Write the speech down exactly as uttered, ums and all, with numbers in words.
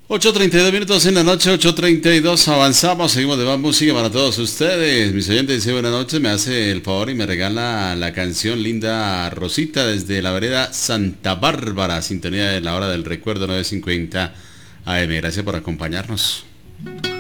ocho treinta y dos minutos en la noche, ocho treinta y dos, avanzamos, seguimos de más música para todos ustedes. Mis oyentes, dice buenas noches, me hace el favor y me regala la canción Linda Rosita desde la vereda Santa Bárbara, sintonía de la hora del recuerdo nueve cincuenta A M. Gracias por acompañarnos.